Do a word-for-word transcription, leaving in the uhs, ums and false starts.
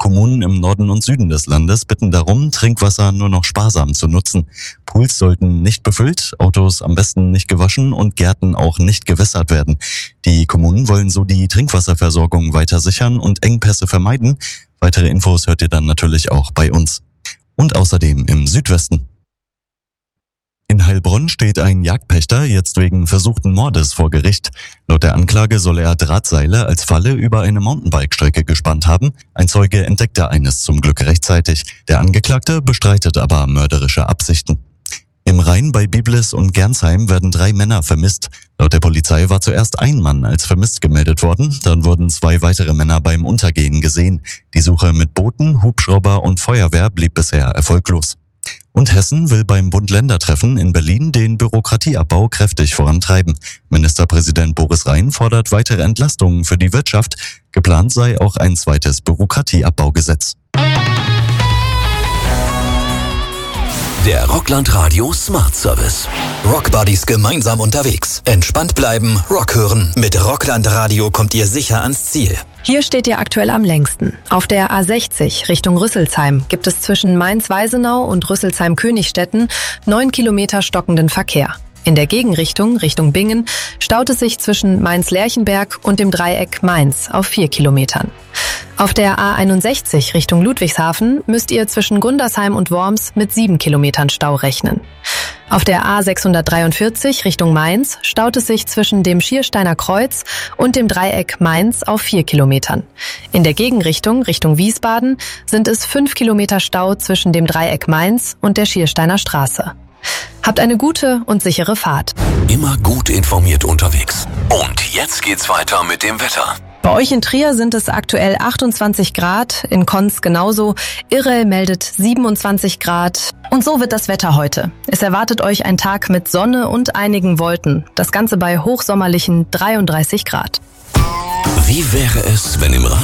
Kommunen im Norden und Süden des Landes bitten darum, Trinkwasser nur noch sparsam zu nutzen. Pools sollten nicht befüllt, Autos am besten nicht gewaschen und Gärten auch nicht gewässert werden. Die Kommunen wollen so die Trinkwasserversorgung weiter sichern und Engpässe vermeiden. Weitere Infos hört ihr dann natürlich auch bei uns. Und außerdem im Südwesten. In Heilbronn steht ein Jagdpächter jetzt wegen versuchten Mordes vor Gericht. Laut der Anklage soll er Drahtseile als Falle über eine Mountainbike-Strecke gespannt haben. Ein Zeuge entdeckte eines zum Glück rechtzeitig. Der Angeklagte bestreitet aber mörderische Absichten. Im Rhein bei Biblis und Gernsheim werden drei Männer vermisst. Laut der Polizei war zuerst ein Mann als vermisst gemeldet worden, dann wurden zwei weitere Männer beim Untergehen gesehen. Die Suche mit Booten, Hubschrauber und Feuerwehr blieb bisher erfolglos. Und Hessen will beim Bund-Länder-Treffen in Berlin den Bürokratieabbau kräftig vorantreiben. Ministerpräsident Boris Rhein fordert weitere Entlastungen für die Wirtschaft. Geplant sei auch ein zweites Bürokratieabbaugesetz. Der Rockland Radio Smart Service. Rock Buddies gemeinsam unterwegs. Entspannt bleiben, Rock hören. Mit Rockland Radio kommt ihr sicher ans Ziel. Hier steht ihr aktuell am längsten. Auf der A sechzig Richtung Rüsselsheim gibt es zwischen Mainz-Weisenau und Rüsselsheim-Königstetten neun Kilometer stockenden Verkehr. In der Gegenrichtung, Richtung Bingen, staut es sich zwischen Mainz-Lerchenberg und dem Dreieck Mainz auf vier Kilometern. Auf der A einundsechzig Richtung Ludwigshafen müsst ihr zwischen Gundersheim und Worms mit sieben Kilometern Stau rechnen. Auf der A sechshundertdreiundvierzig Richtung Mainz staut es sich zwischen dem Schiersteiner Kreuz und dem Dreieck Mainz auf vier Kilometern. In der Gegenrichtung, Richtung Wiesbaden, sind es fünf Kilometer Stau zwischen dem Dreieck Mainz und der Schiersteiner Straße. Habt eine gute und sichere Fahrt. Immer gut informiert unterwegs. Und jetzt geht's weiter mit dem Wetter. Bei euch in Trier sind es aktuell achtundzwanzig Grad, in Konz genauso. Irrel meldet siebenundzwanzig Grad. Und so wird das Wetter heute. Es erwartet euch ein Tag mit Sonne und einigen Wolken. Das Ganze bei hochsommerlichen dreiunddreißig Grad. Wie wäre es, wenn im